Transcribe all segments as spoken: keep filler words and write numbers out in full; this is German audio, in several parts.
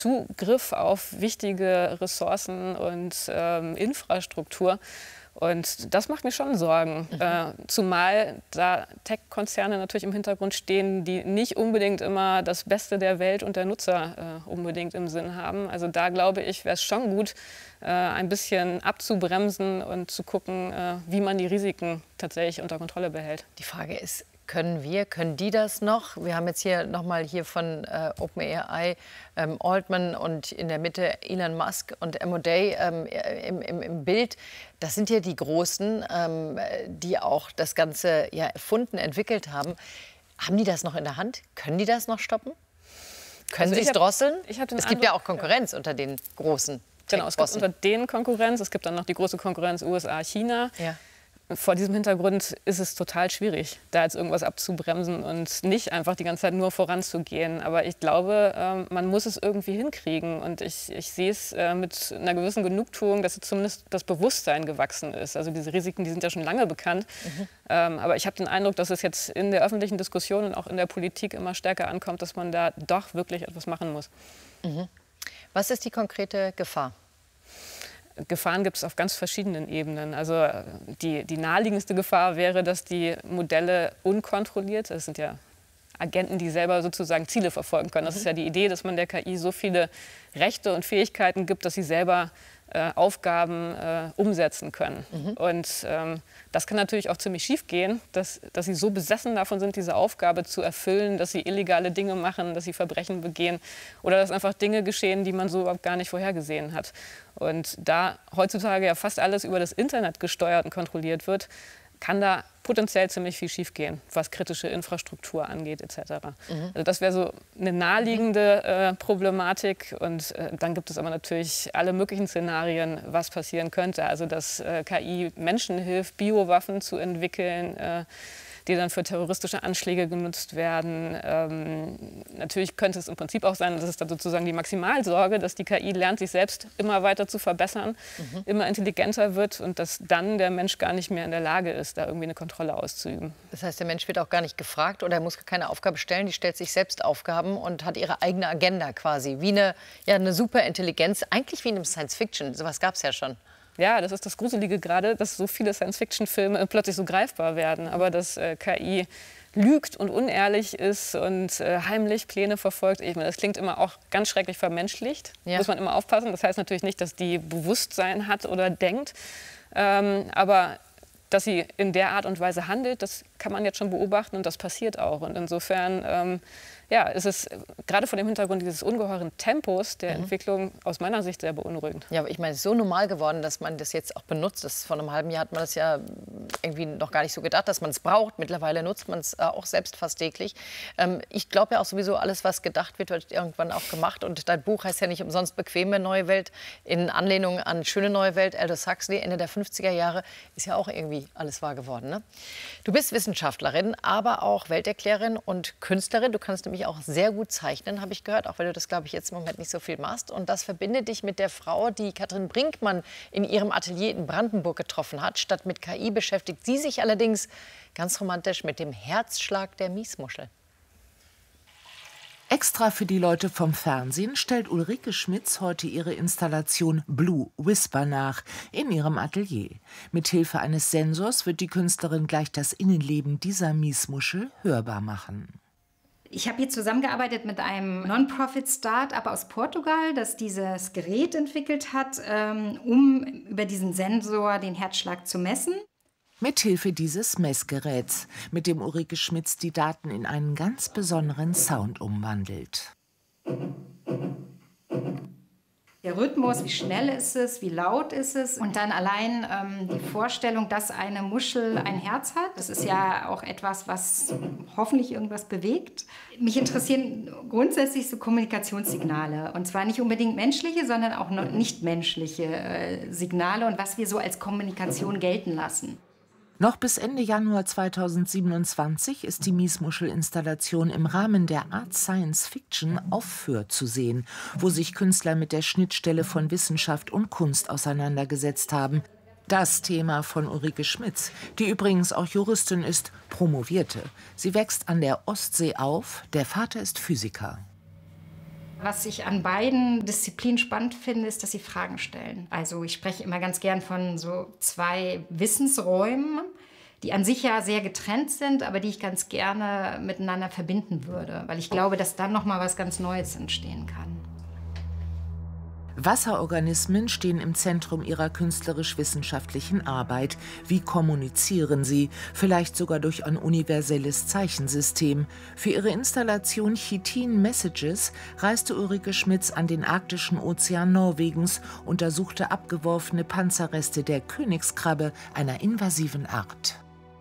Zugriff auf wichtige Ressourcen und ähm, Infrastruktur. Und das macht mir schon Sorgen, mhm. äh, zumal da Tech-Konzerne natürlich im Hintergrund stehen, die nicht unbedingt immer das Beste der Welt und der Nutzer äh, unbedingt im Sinn haben. Also da glaube ich, wäre es schon gut, äh, ein bisschen abzubremsen und zu gucken, äh, wie man die Risiken tatsächlich unter Kontrolle behält. Die Frage ist, können wir, können die das noch? Wir haben jetzt hier nochmal hier von äh, OpenAI ähm, Altman und in der Mitte Elon Musk und Amodei ähm, im, im, im Bild. Das sind ja die Großen, ähm, die auch das Ganze ja erfunden, entwickelt haben. Haben die das noch in der Hand? Können die das noch stoppen? Können also sie es drosseln? Ich hab den es gibt Eindruck, ja auch Konkurrenz ja. unter den Großen. Genau, es gibt unter denen Konkurrenz. Es gibt dann noch die große Konkurrenz U S A, China. Ja. Vor diesem Hintergrund ist es total schwierig, da jetzt irgendwas abzubremsen und nicht einfach die ganze Zeit nur voranzugehen. Aber ich glaube, ähm, man muss es irgendwie hinkriegen. Und ich, ich sehe es äh, mit einer gewissen Genugtuung, dass zumindest das Bewusstsein gewachsen ist. Also diese Risiken, die sind ja schon lange bekannt. Mhm. Ähm, aber ich habe den Eindruck, dass es jetzt in der öffentlichen Diskussion und auch in der Politik immer stärker ankommt, dass man da doch wirklich etwas machen muss. Mhm. Was ist die konkrete Gefahr? Gefahren gibt es auf ganz verschiedenen Ebenen. Also die, die naheliegendste Gefahr wäre, dass die Modelle unkontrolliert, das sind ja Agenten, die selber sozusagen Ziele verfolgen können. Das ist ja die Idee, dass man der K I so viele Rechte und Fähigkeiten gibt, dass sie selber äh, Aufgaben äh, umsetzen können. Mhm. Und ähm, das kann natürlich auch ziemlich schief gehen, dass, dass sie so besessen davon sind, diese Aufgabe zu erfüllen, dass sie illegale Dinge machen, dass sie Verbrechen begehen oder dass einfach Dinge geschehen, die man so überhaupt gar nicht vorhergesehen hat. Und da heutzutage ja fast alles über das Internet gesteuert und kontrolliert wird, kann da potenziell ziemlich viel schiefgehen, was kritische Infrastruktur angeht et cetera. Mhm. Also das wäre so eine naheliegende äh, Problematik. Und äh, dann gibt es aber natürlich alle möglichen Szenarien, was passieren könnte. Also dass äh, K I Menschen hilft, Biowaffen zu entwickeln, äh, die dann für terroristische Anschläge genutzt werden. Ähm, natürlich könnte es im Prinzip auch sein, das ist dann sozusagen die Maximalsorge, dass die K I lernt, sich selbst immer weiter zu verbessern, mhm. immer intelligenter wird und dass dann der Mensch gar nicht mehr in der Lage ist, da irgendwie eine Kontrolle auszuüben. Das heißt, der Mensch wird auch gar nicht gefragt oder er muss keine Aufgabe stellen, die stellt sich selbst Aufgaben und hat ihre eigene Agenda quasi, wie eine, ja, eine Superintelligenz, eigentlich wie in einem Science-Fiction, sowas gab es ja schon. Ja, das ist das Gruselige gerade, dass so viele Science-Fiction-Filme plötzlich so greifbar werden. Aber dass äh, K I lügt und unehrlich ist und äh, heimlich Pläne verfolgt. Ich meine, das klingt immer auch ganz schrecklich vermenschlicht. Ja. Muss man immer aufpassen. Das heißt natürlich nicht, dass die Bewusstsein hat oder denkt. Ähm, aber dass sie in der Art und Weise handelt, das kann man jetzt schon beobachten und das passiert auch. Und insofern ähm, ja, ist es gerade vor dem Hintergrund dieses ungeheuren Tempos der mhm. Entwicklung aus meiner Sicht sehr beunruhigend. Ja, aber ich meine, es ist so normal geworden, dass man das jetzt auch benutzt. Das, vor einem halben Jahr hat man das ja irgendwie noch gar nicht so gedacht, dass man es braucht. Mittlerweile nutzt man es äh, auch selbst fast täglich. Ähm, ich glaube ja auch sowieso, alles, was gedacht wird, wird irgendwann auch gemacht. Und dein Buch heißt ja nicht umsonst Bequeme neue Welt, in Anlehnung an Schöne neue Welt. Aldous Huxley, Ende der fünfziger Jahre, ist ja auch irgendwie alles wahr geworden. Ne? Du bist Wissenschaftlerin, aber auch Welterklärerin und Künstlerin. Du kannst nämlich auch sehr gut zeichnen, habe ich gehört, auch wenn du das, glaube ich, jetzt im Moment nicht so viel machst. Und das verbindet dich mit der Frau, die Katrin Brinkmann in ihrem Atelier in Brandenburg getroffen hat. Statt mit K I beschäftigt sie sich allerdings ganz romantisch mit dem Herzschlag der Miesmuschel. Extra für die Leute vom Fernsehen stellt Ulrike Schmitz heute ihre Installation Blue Whisper nach in ihrem Atelier. Mithilfe eines Sensors wird die Künstlerin gleich das Innenleben dieser Miesmuschel hörbar machen. Ich habe hier zusammengearbeitet mit einem Non-Profit-Start-up aus Portugal, das dieses Gerät entwickelt hat, um über diesen Sensor den Herzschlag zu messen. Mithilfe dieses Messgeräts, mit dem Ulrike Schmitz die Daten in einen ganz besonderen Sound umwandelt. Der Rhythmus, wie schnell ist es, wie laut ist es und dann allein ähm, die Vorstellung, dass eine Muschel ein Herz hat. Das ist ja auch etwas, was hoffentlich irgendwas bewegt. Mich interessieren grundsätzlich so Kommunikationssignale und zwar nicht unbedingt menschliche, sondern auch nichtmenschliche äh, Signale und was wir so als Kommunikation gelten lassen. Noch bis Ende Januar zweitausendsiebenundzwanzig ist die Miesmuschel-Installation im Rahmen der Art Science Fiction auf Fürth zu sehen, wo sich Künstler mit der Schnittstelle von Wissenschaft und Kunst auseinandergesetzt haben. Das Thema von Ulrike Schmitz, die übrigens auch Juristin ist, promovierte. Sie wächst an der Ostsee auf, der Vater ist Physiker. Was ich an beiden Disziplinen spannend finde, ist, dass sie Fragen stellen. Also ich spreche immer ganz gern von so zwei Wissensräumen, die an sich ja sehr getrennt sind, aber die ich ganz gerne miteinander verbinden würde, weil ich glaube, dass dann noch mal was ganz Neues entstehen kann. Wasserorganismen stehen im Zentrum ihrer künstlerisch-wissenschaftlichen Arbeit. Wie kommunizieren sie? Vielleicht sogar durch ein universelles Zeichensystem. Für ihre Installation Chitin Messages reiste Ulrike Schmitz an den arktischen Ozean Norwegens, untersuchte abgeworfene Panzerreste der Königskrabbe, einer invasiven Art.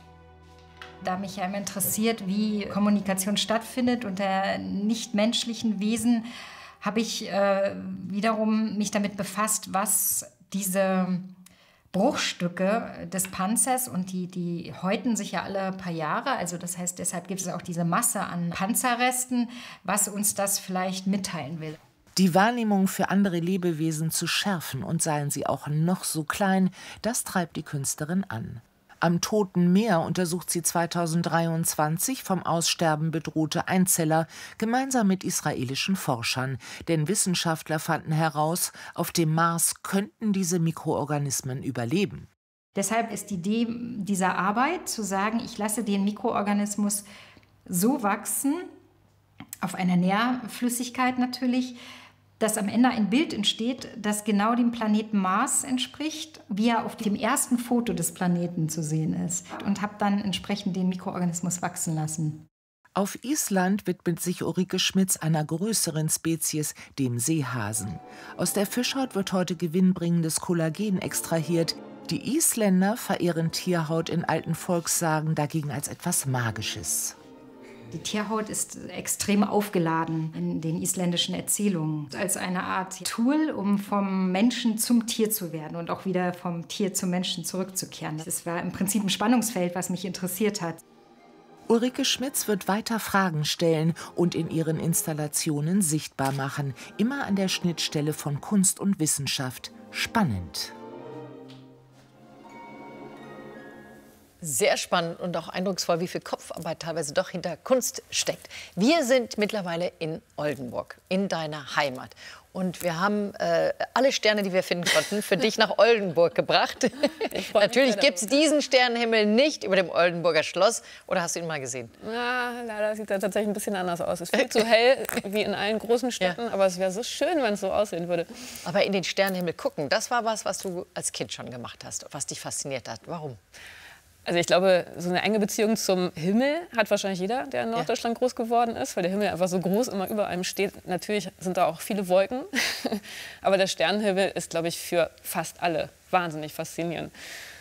Da mich ja immer interessiert, wie Kommunikation stattfindet unter nichtmenschlichen Wesen, habe ich äh, wiederum mich damit befasst, was diese Bruchstücke des Panzers, und die, die häuten sich ja alle paar Jahre, also das heißt, deshalb gibt es auch diese Masse an Panzerresten, was uns das vielleicht mitteilen will. Die Wahrnehmung für andere Lebewesen zu schärfen, und seien sie auch noch so klein, das treibt die Künstlerin an. Am Toten Meer untersucht sie zweitausenddreiundzwanzig vom Aussterben bedrohte Einzeller gemeinsam mit israelischen Forschern. Denn Wissenschaftler fanden heraus, auf dem Mars könnten diese Mikroorganismen überleben. Deshalb ist die Idee dieser Arbeit zu sagen, ich lasse den Mikroorganismus so wachsen, auf einer Nährflüssigkeit natürlich, dass am Ende ein Bild entsteht, das genau dem Planeten Mars entspricht, wie er auf dem ersten Foto des Planeten zu sehen ist. Und habe dann entsprechend den Mikroorganismus wachsen lassen. Auf Island widmet sich Ulrike Schmitz einer größeren Spezies, dem Seehasen. Aus der Fischhaut wird heute gewinnbringendes Kollagen extrahiert. Die Isländer verehren Tierhaut in alten Volkssagen dagegen als etwas Magisches. Die Tierhaut ist extrem aufgeladen in den isländischen Erzählungen. Als eine Art Tool, um vom Menschen zum Tier zu werden und auch wieder vom Tier zum Menschen zurückzukehren. Das war im Prinzip ein Spannungsfeld, was mich interessiert hat. Ulrike Schmitz wird weiter Fragen stellen und in ihren Installationen sichtbar machen. Immer an der Schnittstelle von Kunst und Wissenschaft. Spannend. Sehr spannend und auch eindrucksvoll, wie viel Kopfarbeit teilweise doch hinter Kunst steckt. Wir sind mittlerweile in Oldenburg, in deiner Heimat. Und wir haben äh, alle Sterne, die wir finden konnten, für dich nach Oldenburg gebracht. Natürlich gibt es diesen Sternenhimmel nicht über dem Oldenburger Schloss. Oder hast du ihn mal gesehen? Ja, leider sieht er tatsächlich ein bisschen anders aus. Es ist viel zu hell, wie in allen großen Städten. Ja. Aber es wäre so schön, wenn es so aussehen würde. Aber in den Sternenhimmel gucken, das war was, was du als Kind schon gemacht hast, was dich fasziniert hat. Warum? Also ich glaube, so eine enge Beziehung zum Himmel hat wahrscheinlich jeder, der in Norddeutschland ja. groß geworden ist, weil der Himmel einfach so groß immer über einem steht. Natürlich sind da auch viele Wolken, aber der Sternenhimmel ist, glaube ich, für fast alle wahnsinnig faszinierend.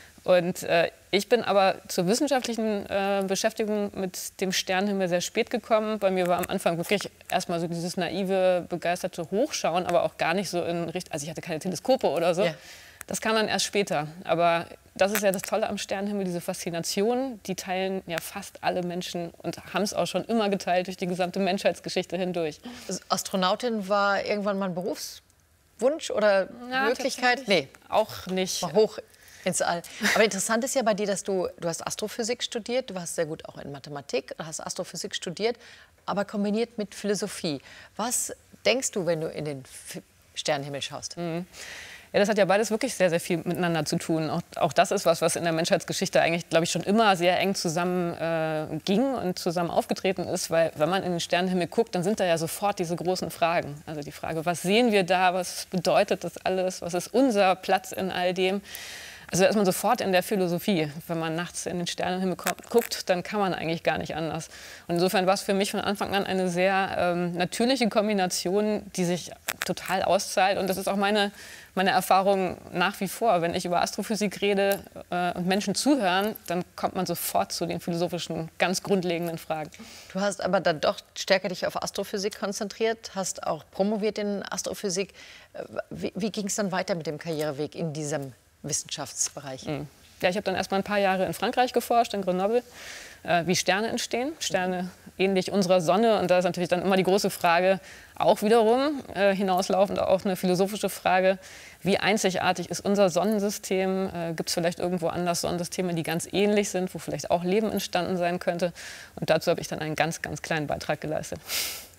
Und äh, ich bin aber zur wissenschaftlichen äh, Beschäftigung mit dem Sternenhimmel sehr spät gekommen. Bei mir war am Anfang wirklich erstmal so dieses naive, begeisterte Hochschauen, aber auch gar nicht so in Richtung, also ich hatte keine Teleskope oder so. Ja. Das kam dann erst später. Aber das ist ja das Tolle am Sternenhimmel, diese Faszination, die teilen ja fast alle Menschen und haben es auch schon immer geteilt durch die gesamte Menschheitsgeschichte hindurch. Astronautin war irgendwann mal ein Berufswunsch oder ja, Möglichkeit? Nee, auch nicht. Mal hoch ins All. Aber interessant ist ja bei dir, dass du, du hast Astrophysik studiert, du warst sehr gut auch in Mathematik, hast Astrophysik studiert, aber kombiniert mit Philosophie. Was denkst du, wenn du in den Sternenhimmel schaust? Mhm. Ja, das hat ja beides wirklich sehr, sehr viel miteinander zu tun. Auch, auch das ist was, was in der Menschheitsgeschichte eigentlich, glaube ich, schon immer sehr eng zusammen äh, ging und zusammen aufgetreten ist. Weil wenn man in den Sternenhimmel guckt, dann sind da ja sofort diese großen Fragen. Also die Frage, was sehen wir da, was bedeutet das alles, was ist unser Platz in all dem? Also da ist man sofort in der Philosophie. Wenn man nachts in den Sternenhimmel guckt, dann kann man eigentlich gar nicht anders. Und insofern war es für mich von Anfang an eine sehr ähm, natürliche Kombination, die sich total auszahlt. Und das ist auch meine, meine Erfahrung nach wie vor. Wenn ich über Astrophysik rede äh, und Menschen zuhören, dann kommt man sofort zu den philosophischen, ganz grundlegenden Fragen. Du hast aber dann doch stärker dich auf Astrophysik konzentriert, hast auch promoviert in Astrophysik. Wie, wie ging es dann weiter mit dem Karriereweg in diesem Wissenschaftsbereich? Ja, ich habe dann erst mal ein paar Jahre in Frankreich geforscht, in Grenoble, äh, wie Sterne entstehen. Sterne ähnlich unserer Sonne. Und da ist natürlich dann immer die große Frage, auch wiederum äh, hinauslaufend auch eine philosophische Frage, wie einzigartig ist unser Sonnensystem? Äh, Gibt es vielleicht irgendwo anders Sonnensysteme, die ganz ähnlich sind, wo vielleicht auch Leben entstanden sein könnte? Und dazu habe ich dann einen ganz, ganz kleinen Beitrag geleistet.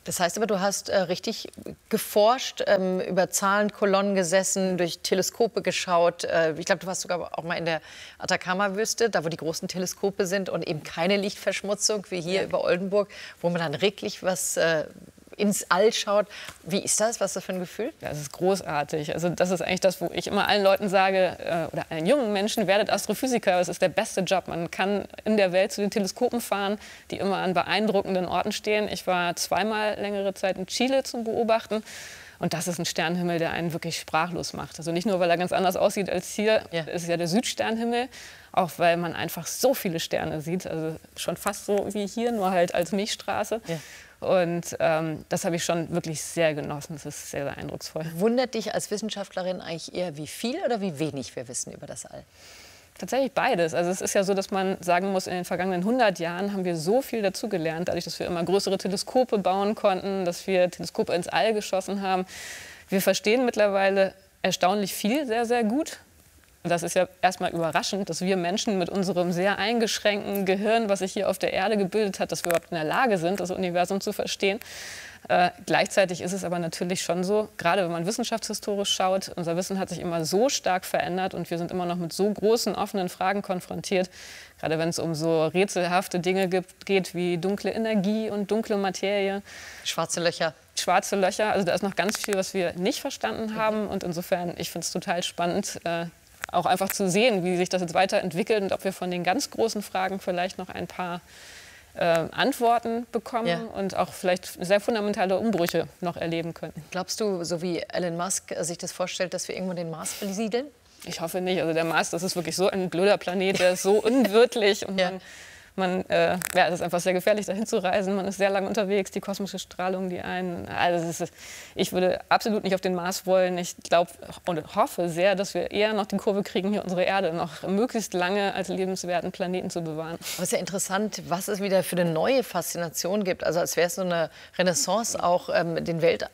Das heißt aber, du hast äh, richtig geforscht, ähm, über Zahlenkolonnen gesessen, durch Teleskope geschaut. Äh, ich glaube, du warst sogar auch mal in der Atacama-Wüste, da wo die großen Teleskope sind und eben keine Lichtverschmutzung wie hier ja. über Oldenburg, wo man dann wirklich was äh, ins All schaut. Wie ist das? Was ist das für ein Gefühl? Ja, das ist großartig. Also das ist eigentlich das, wo ich immer allen Leuten sage, äh, oder allen jungen Menschen, werdet Astrophysiker. Das ist der beste Job. Man kann in der Welt zu den Teleskopen fahren, die immer an beeindruckenden Orten stehen. Ich war zweimal längere Zeit in Chile zum Beobachten. Und das ist ein Sternenhimmel, der einen wirklich sprachlos macht. Also nicht nur, weil er ganz anders aussieht als hier, ja. ist ja der Südsternenhimmel, auch weil man einfach so viele Sterne sieht. Also schon fast so wie hier, nur halt als Milchstraße. Ja. Und ähm, das habe ich schon wirklich sehr genossen. Das ist sehr, sehr eindrucksvoll. Wundert dich als Wissenschaftlerin eigentlich eher, wie viel oder wie wenig wir wissen über das All? Tatsächlich beides. Also es ist ja so, dass man sagen muss, in den vergangenen hundert Jahren haben wir so viel dazugelernt, dadurch, dass wir immer größere Teleskope bauen konnten, dass wir Teleskope ins All geschossen haben. Wir verstehen mittlerweile erstaunlich viel sehr, sehr gut. Das ist ja erstmal überraschend, dass wir Menschen mit unserem sehr eingeschränkten Gehirn, was sich hier auf der Erde gebildet hat, dass wir überhaupt in der Lage sind, das Universum zu verstehen. Äh, gleichzeitig ist es aber natürlich schon so, gerade wenn man wissenschaftshistorisch schaut, unser Wissen hat sich immer so stark verändert und wir sind immer noch mit so großen, offenen Fragen konfrontiert. Gerade wenn es um so rätselhafte Dinge gibt, geht wie dunkle Energie und dunkle Materie. Schwarze Löcher. Schwarze Löcher, also da ist noch ganz viel, was wir nicht verstanden haben. Und insofern, ich finde es total spannend, äh, auch einfach zu sehen, wie sich das jetzt weiterentwickelt und ob wir von den ganz großen Fragen vielleicht noch ein paar äh, Antworten bekommen ja. und auch vielleicht sehr fundamentale Umbrüche noch erleben könnten. Glaubst du, so wie Elon Musk sich das vorstellt, dass wir irgendwo den Mars besiedeln? Ich hoffe nicht. Also der Mars, das ist wirklich so ein blöder Planet, der ist so unwirtlich und ja. man, man äh, ja, es ist einfach sehr gefährlich, dahin zu reisen. Man ist sehr lange unterwegs, die kosmische Strahlung, die einen. Also es ist, ich würde absolut nicht auf den Mars wollen. Ich glaube und hoffe sehr, dass wir eher noch die Kurve kriegen, hier unsere Erde noch möglichst lange als lebenswerten Planeten zu bewahren. Aber es ist ja interessant, was es wieder für eine neue Faszination gibt. Also als wäre es so eine Renaissance, auch ähm, den Weltall.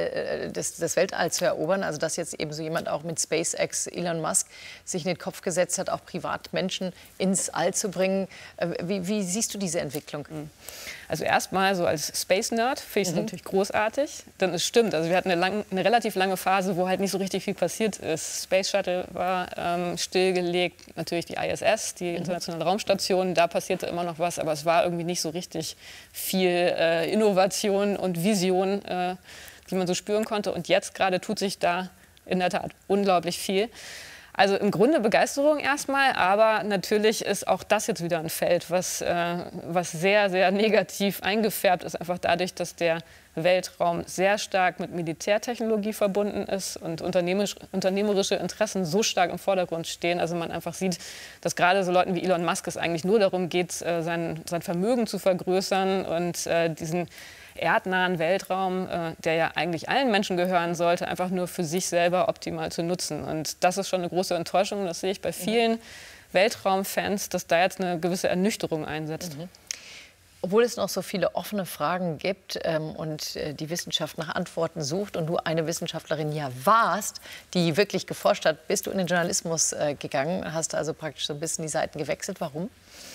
Das, das Weltall zu erobern, also dass jetzt eben so jemand auch mit SpaceX, Elon Musk, sich in den Kopf gesetzt hat, auch Privatmenschen ins All zu bringen. Wie, wie siehst du diese Entwicklung? Also erstmal so als Space-Nerd finde ich es mhm. natürlich großartig, denn es stimmt, also wir hatten eine, lang, eine relativ lange Phase, wo halt nicht so richtig viel passiert ist. Space Shuttle war ähm, stillgelegt, natürlich die I S S, die mhm. internationale Raumstation, da passierte immer noch was, aber es war irgendwie nicht so richtig viel äh, Innovation und Vision, äh, die man so spüren konnte. Und jetzt gerade tut sich da in der Tat unglaublich viel. Also im Grunde Begeisterung erstmal, aber natürlich ist auch das jetzt wieder ein Feld, was, äh, was sehr, sehr negativ eingefärbt ist, einfach dadurch, dass der Weltraum sehr stark mit Militärtechnologie verbunden ist und unternehmerisch, unternehmerische Interessen so stark im Vordergrund stehen. Also man einfach sieht, dass gerade so Leuten wie Elon Musk es eigentlich nur darum geht, äh, sein, sein Vermögen zu vergrößern und äh, diesen erdnahen Weltraum, äh, der ja eigentlich allen Menschen gehören sollte, einfach nur für sich selber optimal zu nutzen. Und das ist schon eine große Enttäuschung. Das sehe ich bei vielen mhm. Weltraumfans, dass da jetzt eine gewisse Ernüchterung einsetzt. Mhm. Obwohl es noch so viele offene Fragen gibt ähm, und äh, die Wissenschaft nach Antworten sucht und du eine Wissenschaftlerin ja warst, die wirklich geforscht hat, bist du in den Journalismus äh, gegangen, hast also praktisch so ein bisschen die Seiten gewechselt. Warum?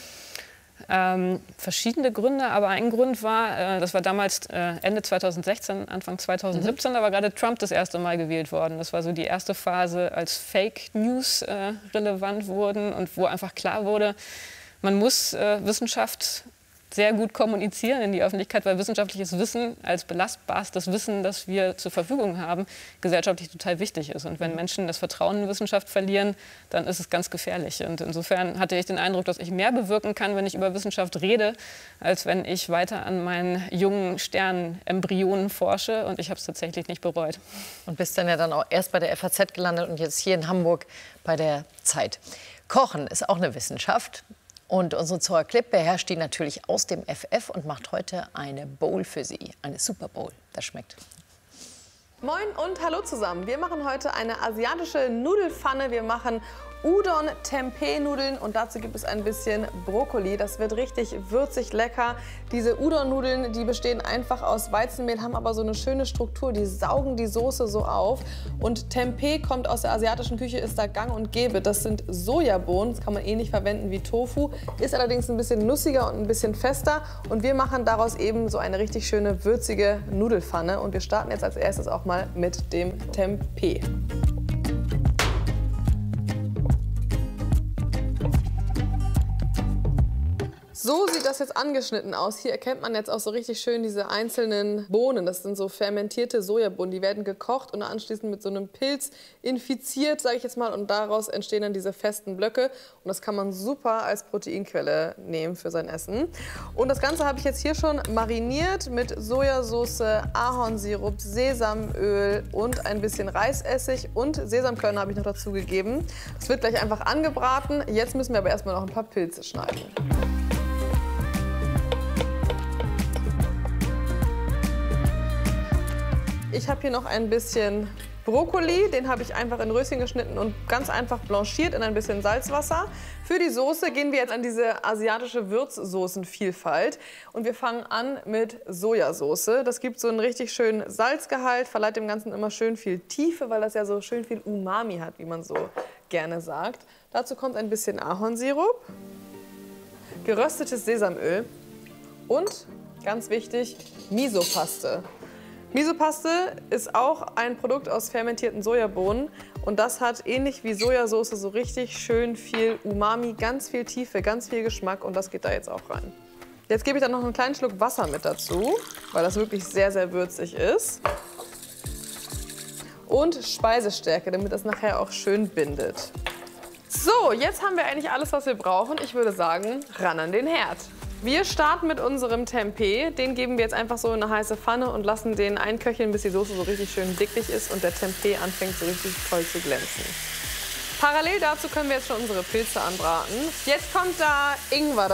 Ähm, verschiedene Gründe, aber ein Grund war, äh, das war damals äh, Ende zweitausendsechzehn, Anfang zweitausendsiebenzehn, mhm. da war gerade Trump das erste Mal gewählt worden. Das war so die erste Phase, als Fake News äh, relevant wurden und wo einfach klar wurde, man muss äh, Wissenschaft sehr gut kommunizieren in die Öffentlichkeit, weil wissenschaftliches Wissen als belastbarstes Wissen, das wir zur Verfügung haben, gesellschaftlich total wichtig ist. Und wenn Menschen das Vertrauen in Wissenschaft verlieren, dann ist es ganz gefährlich. Und insofern hatte ich den Eindruck, dass ich mehr bewirken kann, wenn ich über Wissenschaft rede, als wenn ich weiter an meinen jungen Sternenembryonen forsche. Und ich habe es tatsächlich nicht bereut. Und bist dann ja dann auch erst bei der F A Z gelandet und jetzt hier in Hamburg bei der Zeit. Kochen ist auch eine Wissenschaft. Und unsere Zoya Klipp beherrscht die natürlich aus dem F F und macht heute eine Bowl für Sie. Eine Super Bowl. Das schmeckt. Moin und hallo zusammen. Wir machen heute eine asiatische Nudelpfanne. Wir machen Udon-Tempeh-Nudeln und dazu gibt es ein bisschen Brokkoli. Das wird richtig würzig lecker. Diese Udon-Nudeln, die bestehen einfach aus Weizenmehl, haben aber so eine schöne Struktur. Die saugen die Soße so auf. Und Tempeh kommt aus der asiatischen Küche, ist da gang und gäbe. Das sind Sojabohnen, das kann man ähnlich verwenden wie Tofu, ist allerdings ein bisschen nussiger und ein bisschen fester. Und wir machen daraus eben so eine richtig schöne würzige Nudelfanne. Und wir starten jetzt als erstes auch mal mit dem Tempeh. So sieht das jetzt angeschnitten aus. Hier erkennt man jetzt auch so richtig schön diese einzelnen Bohnen. Das sind so fermentierte Sojabohnen. Die werden gekocht und anschließend mit so einem Pilz infiziert, sage ich jetzt mal. Und daraus entstehen dann diese festen Blöcke. Und das kann man super als Proteinquelle nehmen für sein Essen. Und das Ganze habe ich jetzt hier schon mariniert mit Sojasauce, Ahornsirup, Sesamöl und ein bisschen Reisessig. Und Sesamkörner habe ich noch dazu gegeben. Das wird gleich einfach angebraten. Jetzt müssen wir aber erstmal noch ein paar Pilze schneiden. Ich habe hier noch ein bisschen Brokkoli, den habe ich einfach in Röschen geschnitten und ganz einfach blanchiert in ein bisschen Salzwasser. Für die Soße gehen wir jetzt an diese asiatische Würzsoßenvielfalt und wir fangen an mit Sojasauce. Das gibt so einen richtig schönen Salzgehalt, verleiht dem Ganzen immer schön viel Tiefe, weil das ja so schön viel Umami hat, wie man so gerne sagt. Dazu kommt ein bisschen Ahornsirup, geröstetes Sesamöl und, ganz wichtig, Misopaste. Misopaste ist auch ein Produkt aus fermentierten Sojabohnen und das hat ähnlich wie Sojasauce so richtig schön viel Umami, ganz viel Tiefe, ganz viel Geschmack und das geht da jetzt auch rein. Jetzt gebe ich dann noch einen kleinen Schluck Wasser mit dazu, weil das wirklich sehr, sehr würzig ist. Und Speisestärke, damit das nachher auch schön bindet. So, jetzt haben wir eigentlich alles, was wir brauchen. Ich würde sagen, ran an den Herd. Wir starten mit unserem Tempeh. Den geben wir jetzt einfach so in eine heiße Pfanne und lassen den einköcheln, bis die Soße so richtig schön dicklich ist und der Tempeh anfängt so richtig toll zu glänzen. Parallel dazu können wir jetzt schon unsere Pilze anbraten. Jetzt kommt da Ingwer